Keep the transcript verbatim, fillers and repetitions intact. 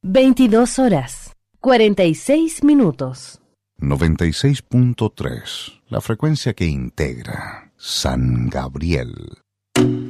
veintidós horas, cuarenta y seis minutos. noventa y seis punto tres, la frecuencia que integra San Gabriel.